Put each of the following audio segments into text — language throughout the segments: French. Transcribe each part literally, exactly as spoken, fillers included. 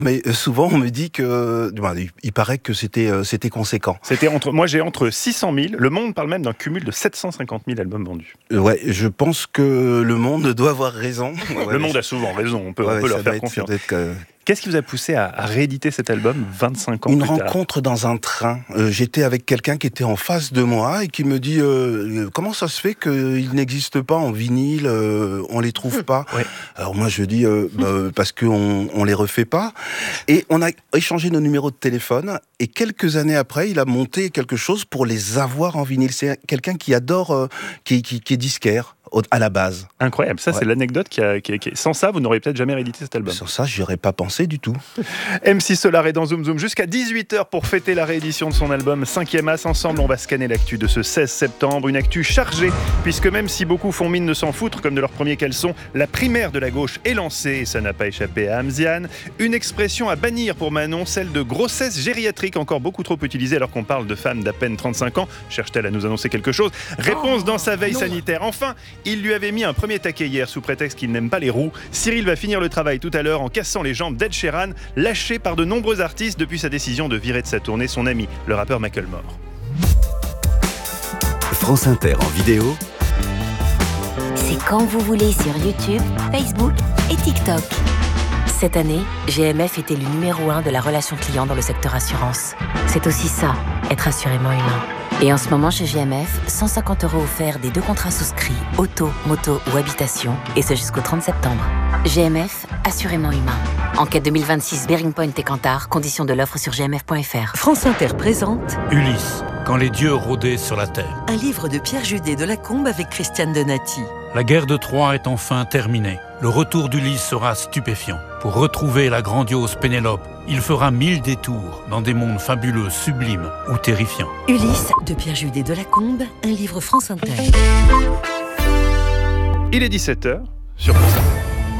Mais souvent, on me dit que, ben, il paraît que c'était, c'était conséquent. C'était entre, moi, j'ai entre six cent mille. Le Monde parle même d'un cumul de sept cent cinquante mille albums vendus. Ouais, je pense que Le Monde doit avoir raison. Ouais, le Monde a souvent raison. On peut, ouais, on peut leur faire être, confiance. Que... Qu'est-ce qui vous a poussé à, à rééditer cet album vingt-cinq ans Une plus tard ? Une rencontre dans un train. Euh, j'étais avec quelqu'un qui était en face de moi et qui me dit euh, comment ça se fait qu'ils n'existent pas en vinyle, euh, on les trouve pas. Ouais. Alors moi je dis euh, bah, parce qu'on on les refait pas. Et on a échangé nos numéros de téléphone et quelques années après, il a monté quelque chose pour les avoir en vinyle. C'est quelqu'un qui adore, euh, qui, qui, qui est disquaire à la base. Incroyable, ça ouais. C'est l'anecdote qui a, qui, a, qui a... Sans ça, vous n'auriez peut-être jamais réédité cet album. Sans ça, j'y aurais pas pensé du tout. M C Solar est dans Zoom Zoom jusqu'à dix-huit heures pour fêter la réédition de son album cinquième As. Ensemble, on va scanner l'actu de ce seize septembre. Une actu chargée, puisque même si beaucoup font mine de s'en foutre, comme de leur premier caleçon, la primaire de la gauche est lancée et ça n'a pas échappé à Hamziane. Une expression à bannir pour Manon, celle de grossesse gériatrique, encore beaucoup trop utilisée alors qu'on parle de femmes d'à peine trente-cinq ans. Cherche-t-elle à nous annoncer quelque chose ? Réponse oh, dans sa veille non. sanitaire. Enfin, il lui avait mis un premier taquet hier sous prétexte qu'il n'aime pas les roues. Cyril va finir le travail tout à l'heure en cassant les jambes d'Ed Sheeran, lâché par de nombreux artistes depuis sa décision de virer de sa tournée son ami, le rappeur Macklemore. France Inter en vidéo. C'est quand vous voulez sur YouTube, Facebook et TikTok. Cette année, G M F était le numéro un de la relation client dans le secteur assurance. C'est aussi ça, être assurément humain. Et en ce moment, chez G M F, cent cinquante euros offerts des deux contrats souscrits, auto, moto ou habitation, et ce jusqu'au trente septembre. G M F, assurément humain. Enquête deux mille vingt-six, Bearing Point et Kantar, conditions de l'offre sur g m f point f r. France Inter présente Ulysse, quand les dieux rôdaient sur la terre. Un livre de Pierre Judet de Lacombe avec Christiane Donati. La guerre de Troie est enfin terminée. Le retour d'Ulysse sera stupéfiant. Pour retrouver la grandiose Pénélope, il fera mille détours dans des mondes fabuleux, sublimes ou terrifiants. Ulysse de Pierre Judet de Lacombe, un livre France Inter. Il est dix-sept heures sur France Inter.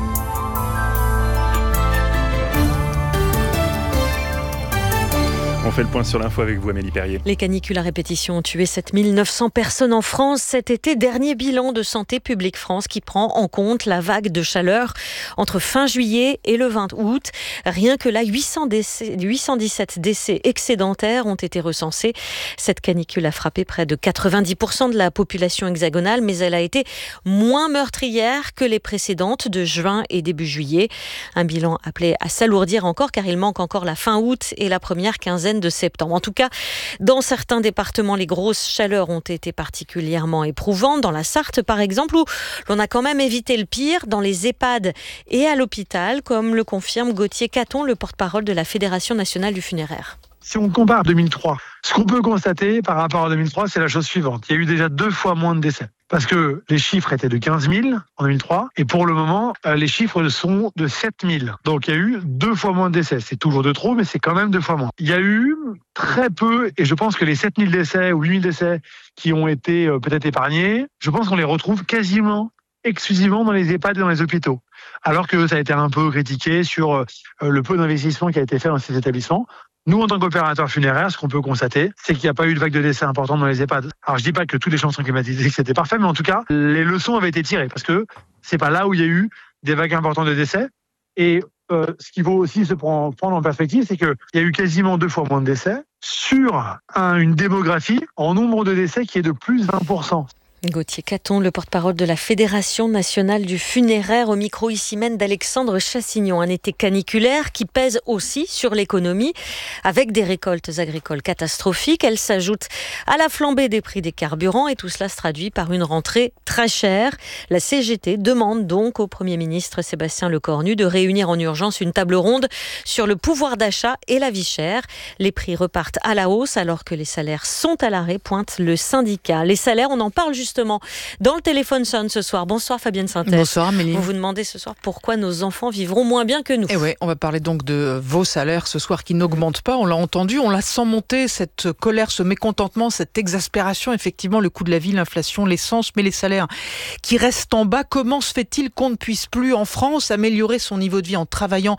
On fait le point sur l'info avec vous, Amélie Perrier. Les canicules à répétition ont tué sept mille neuf cents personnes en France cet été. Dernier bilan de Santé publique France qui prend en compte la vague de chaleur entre fin juillet et le vingt août. Rien que là, huit cents décès, huit cent dix-sept décès excédentaires ont été recensés. Cette canicule a frappé près de quatre-vingt-dix pour cent de la population hexagonale, mais elle a été moins meurtrière que les précédentes de juin et début juillet. Un bilan appelé à s'alourdir encore car il manque encore la fin août et la première quinzaine de septembre. En tout cas, dans certains départements, les grosses chaleurs ont été particulièrement éprouvantes. Dans la Sarthe, par exemple, où l'on a quand même évité le pire, dans les EHPAD et à l'hôpital, comme le confirme Gauthier Caton, le porte-parole de la Fédération nationale du funéraire. Si on compare deux mille trois, ce qu'on peut constater par rapport à deux mille trois, c'est la chose suivante. Il y a eu déjà deux fois moins de décès. Parce que les chiffres étaient de quinze mille en deux mille trois, et pour le moment, euh, les chiffres sont de sept mille. Donc il y a eu deux fois moins de décès. C'est toujours de trop, mais c'est quand même deux fois moins. Il y a eu très peu, et je pense que les sept mille décès ou huit mille décès qui ont été euh, peut-être épargnés, je pense qu'on les retrouve quasiment exclusivement dans les EHPAD et dans les hôpitaux. Alors que ça a été un peu critiqué sur euh, le peu d'investissement qui a été fait dans ces établissements. Nous, en tant qu'opérateurs funéraires, ce qu'on peut constater, c'est qu'il n'y a pas eu de vague de décès importante dans les EHPAD. Alors, je dis pas que toutes les chances sont climatisées, que c'était parfait, mais en tout cas, les leçons avaient été tirées parce que c'est pas là où il y a eu des vagues importantes de décès. Et euh, ce qu'il faut aussi se prendre en perspective, c'est qu'il y a eu quasiment deux fois moins de décès sur un, une démographie en nombre de décès qui est de plus de vingt pour cent. Gauthier Caton, le porte-parole de la Fédération nationale du funéraire, au micro ici même d'Alexandre Chassignon. Un été caniculaire qui pèse aussi sur l'économie avec des récoltes agricoles catastrophiques. Elle s'ajoute à la flambée des prix des carburants et tout cela se traduit par une rentrée très chère. La C G T demande donc au Premier ministre Sébastien Lecornu de réunir en urgence une table ronde sur le pouvoir d'achat et la vie chère. Les prix repartent à la hausse alors que les salaires sont à l'arrêt, pointe le syndicat. Les salaires, on en parle justement Justement, dans le téléphone sonne ce soir. Bonsoir Fabienne Synthèse. Bonsoir Amélie. Vous vous demandez ce soir pourquoi nos enfants vivront moins bien que nous. Et ouais, on va parler donc de vos salaires ce soir qui n'augmentent pas. On l'a entendu, on la sent monter, cette colère, ce mécontentement, cette exaspération. Effectivement, le coût de la vie, l'inflation, l'essence, mais les salaires qui restent en bas. Comment se fait-il qu'on ne puisse plus en France améliorer son niveau de vie en travaillant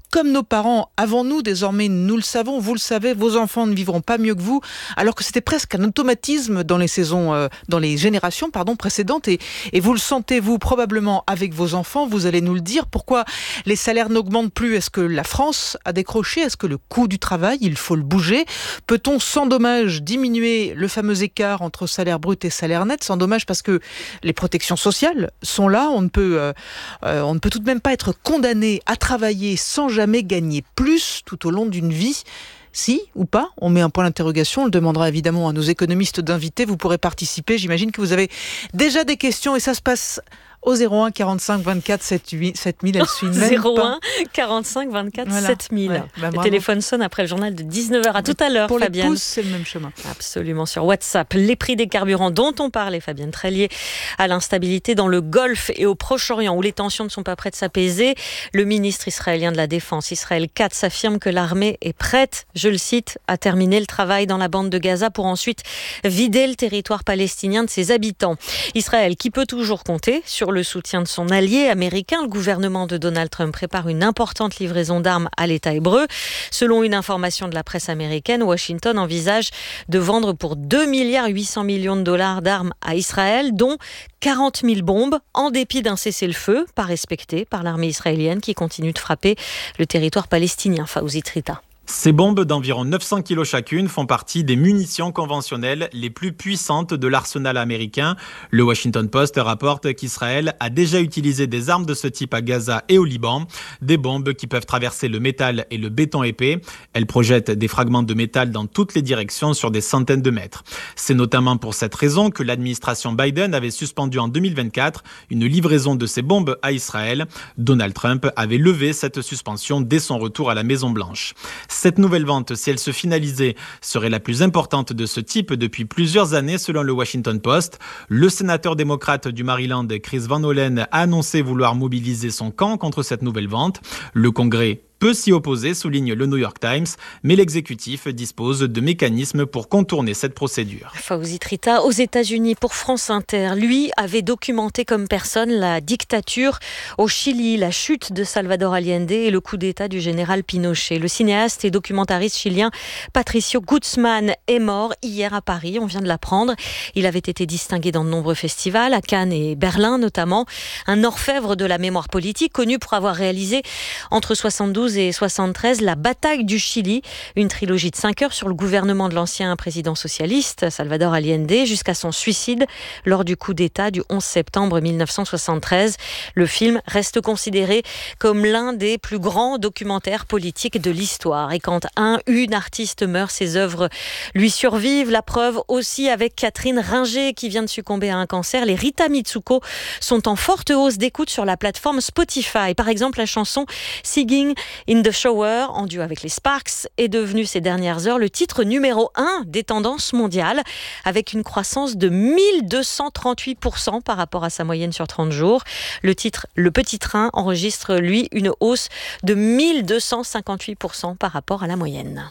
comme nos parents, avant nous, désormais, nous le savons, vous le savez, vos enfants ne vivront pas mieux que vous, alors que c'était presque un automatisme dans les saisons, euh, dans les générations, pardon, précédentes, et, et vous le sentez, vous, probablement, avec vos enfants, vous allez nous le dire. Pourquoi les salaires n'augmentent plus? Est-ce que la France a décroché? Est-ce que le coût du travail, il faut le bouger? Peut-on, sans dommage, diminuer le fameux écart entre salaire brut et salaire net? Sans dommage, parce que les protections sociales sont là, on ne peut, euh, euh, on ne peut tout de même pas être condamné à travailler sans jamais gagner plus tout au long d'une vie. Si ou pas, on met un point d'interrogation, on le demandera évidemment à nos économistes d'invités, vous pourrez participer, j'imagine que vous avez déjà des questions et ça se passe au zéro un quarante-cinq vingt-quatre sept mille, elle suit même zéro un pas. quarante-cinq vingt-quatre Voilà. sept mille. Ouais, bah, le téléphone sonne après le journal de dix-neuf heures. À tout à l'heure, Pour Fabienne. les pouces, c'est le même chemin. Absolument, sur WhatsApp. Les prix des carburants dont on parlait, Fabienne, très liés à l'instabilité dans le Golfe et au Proche-Orient, où les tensions ne sont pas prêtes de s'apaiser. Le ministre israélien de la Défense, Israël Katz, s'affirme que l'armée est prête, je le cite, à terminer le travail dans la bande de Gaza pour ensuite vider le territoire palestinien de ses habitants. Israël qui peut toujours compter sur le soutien de son allié américain. Le gouvernement de Donald Trump prépare une importante livraison d'armes à l'État hébreu. Selon une information de la presse américaine, Washington envisage de vendre pour deux milliards huit cents millions de dollars d'armes à Israël, dont quarante mille bombes, en dépit d'un cessez-le-feu pas respecté par l'armée israélienne qui continue de frapper le territoire palestinien. Fawzi Trita. Ces bombes d'environ neuf cents kilos chacune font partie des munitions conventionnelles les plus puissantes de l'arsenal américain. Le Washington Post rapporte qu'Israël a déjà utilisé des armes de ce type à Gaza et au Liban, des bombes qui peuvent traverser le métal et le béton épais. Elles projettent des fragments de métal dans toutes les directions sur des centaines de mètres. C'est notamment pour cette raison que l'administration Biden avait suspendu en deux mille vingt-quatre une livraison de ces bombes à Israël. Donald Trump avait levé cette suspension dès son retour à la Maison-Blanche. Cette nouvelle vente, si elle se finalisait, serait la plus importante de ce type depuis plusieurs années selon le Washington Post. Le sénateur démocrate du Maryland, Chris Van Hollen, a annoncé vouloir mobiliser son camp contre cette nouvelle vente. Le Congrès peut s'y opposer, souligne le New York Times, mais l'exécutif dispose de mécanismes pour contourner cette procédure. Fawzi Trita, aux États-Unis, pour France Inter, lui avait documenté comme personne la dictature au Chili, la chute de Salvador Allende et le coup d'État du général Pinochet. Le cinéaste et documentariste chilien Patricio Guzmán est mort hier à Paris, on vient de l'apprendre. Il avait été distingué dans de nombreux festivals, à Cannes et Berlin notamment. Un orfèvre de la mémoire politique, connu pour avoir réalisé entre soixante-douze et soixante-treize, La bataille du Chili, une trilogie de cinq heures sur le gouvernement de l'ancien président socialiste, Salvador Allende, jusqu'à son suicide lors du coup d'État du onze septembre mille neuf cent soixante-treize. Le film reste considéré comme l'un des plus grands documentaires politiques de l'histoire. Et quand un, une artiste meurt, ses œuvres lui survivent. La preuve aussi avec Catherine Ringer, qui vient de succomber à un cancer. Les Rita Mitsuko sont en forte hausse d'écoute sur la plateforme Spotify. Par exemple, la chanson Singing in the Shower, en duo avec les Sparks, est devenue ces dernières heures le titre numéro un des tendances mondiales, avec une croissance de mille deux cent trente-huit pour cent par rapport à sa moyenne sur trente jours. Le titre Le Petit Train enregistre, lui, une hausse de mille deux cent cinquante-huit pour cent par rapport à la moyenne.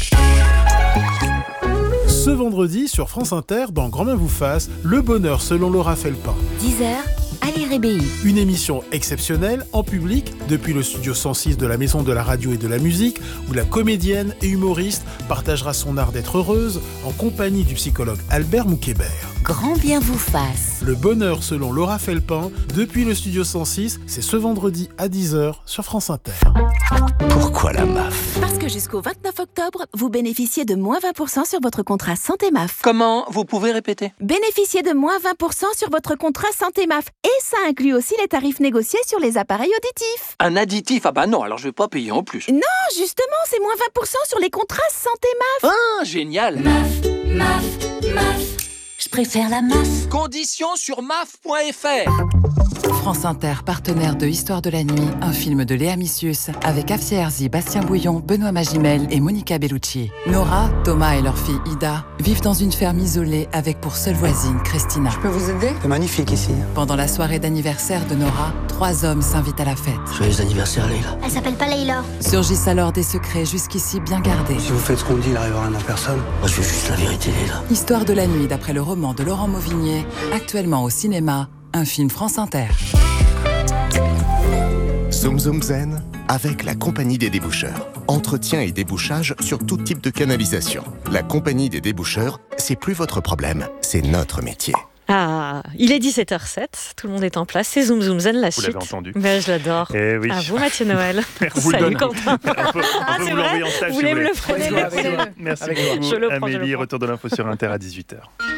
Ce vendredi, sur France Inter, dans Grand Main vous fasse, le bonheur selon Laura Felpin. dix heures, allez Rébéi. Une émission exceptionnelle, en public, depuis le studio cent six de la Maison de la Radio et de la Musique, où la comédienne et humoriste partagera son art d'être heureuse en compagnie du psychologue Albert Moukébert. Grand bien vous fasse. Le bonheur selon Laura Felpin, depuis le studio cent six, c'est ce vendredi à dix heures sur France Inter. Pourquoi la M A F? Parce que jusqu'au vingt-neuf octobre, vous bénéficiez de moins vingt pour cent sur votre contrat Santé M A F. Comment? Vous pouvez répéter? Bénéficiez de moins vingt pour cent sur votre contrat Santé M A F. Et ça inclut aussi les tarifs négociés sur les appareils auditifs. Un additif? Ah bah non, alors je vais pas payer en plus. Non, justement, c'est moins vingt pour cent sur les contrats Santé M A F. Ah, génial. M A F, M A F, M A F. Je préfère la M A F. Conditions sur M A F point F R. France Inter, partenaire de Histoire de la Nuit, un film de Léa Missius, avec Afsia Herzi, Bastien Bouillon, Benoît Magimel et Monica Bellucci. Nora, Thomas et leur fille Ida vivent dans une ferme isolée avec pour seule voisine Christina. Je peux vous aider? C'est magnifique ici. Pendant la soirée d'anniversaire de Nora, trois hommes s'invitent à la fête. Joyeux anniversaire, Leïla. Elle s'appelle pas Leïla. Surgissent alors des secrets jusqu'ici bien gardés. Si vous faites ce qu'on dit, il arrivera rien à personne. Moi, je veux juste la vérité, Leïla. Histoire de la Nuit, d'après le roman de Laurent Mauvigné, actuellement au cinéma, un film France Inter. Zoom Zoom Zen, avec la Compagnie des déboucheurs. Entretien et débouchage sur tout type de canalisation. La Compagnie des déboucheurs, c'est plus votre problème, c'est notre métier. Ah, il est dix-sept heures sept, tout le monde est en place, c'est Zoom Zoom Zen la Vous suite. l'avez entendu. Ben, je l'adore. Eh oui. À vous Mathieu Noël. Vous Salut le Quentin. On peut, on peut Ah vous c'est l'envoyer vrai en stage Vous si voulez vous me voulez. le prendre? Merci Avec beaucoup je le prends, je Amélie, le prends. retour de l'info sur Inter à dix-huit heures.